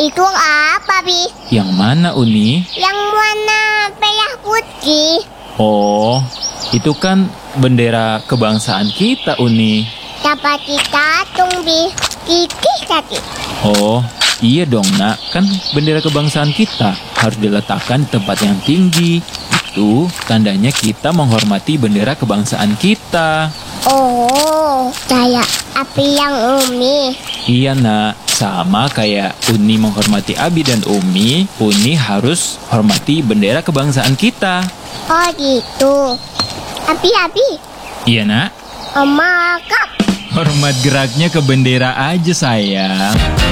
Itu apa, Bi? Yang mana, Uni? Yang warna merah putih. Oh, itu kan bendera kebangsaan kita, Uni. Dapat ditatung, Bi. Kikih tadi. Oh, iya dong, Nak. Kan bendera kebangsaan kita harus diletakkan di tempat yang tinggi. Itu tandanya kita menghormati bendera kebangsaan kita. Oh, kayak api yang Umi. Iya, Nak. Sama kayak Uni menghormati Abi dan Umi, Uni harus hormati bendera kebangsaan kita. Oh gitu. Abi. Iya, Nak. Oma kap. Hormat geraknya ke bendera aja, sayang.